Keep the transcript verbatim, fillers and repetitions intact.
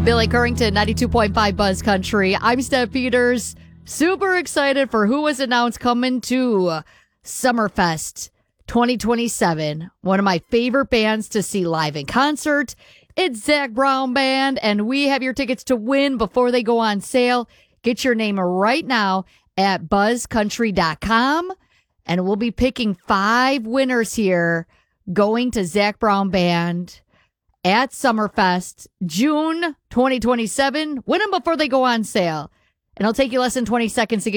Billy Currington, ninety-two point five Buzz Country. I'm Steph Peters. Super excited for who was announced coming to Summerfest twenty twenty-seven. One of my favorite bands to see live in concert. It's Zac Brown Band, and we have your tickets to win before they go on sale. Get your name right now at buzz country dot com, and we'll be picking five winners here going to Zac Brown Band at Summerfest, June twenty twenty-seven. Win them before they go on sale. And it'll take you less than twenty seconds to get